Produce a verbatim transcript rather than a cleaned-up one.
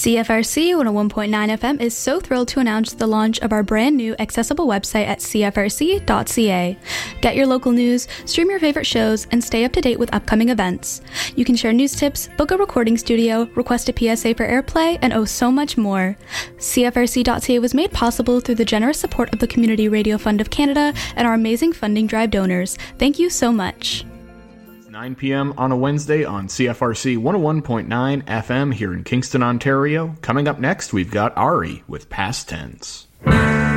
C F R C one oh one point nine F M is so thrilled to announce the launch of our brand new accessible website at c f r c dot c a. Get your local news, stream your favorite shows, and stay up to date with upcoming events. You can share news tips, book a recording studio, request a P S A for airplay, and oh so much more. C F R C dot c a was made possible through the generous support of the Community Radio Fund of Canada and our amazing funding drive donors. Thank you so much. nine p.m. on a Wednesday on C F R C one oh one point nine F M here in Kingston, Ontario. Coming up next, we've got Ari with Past Tense.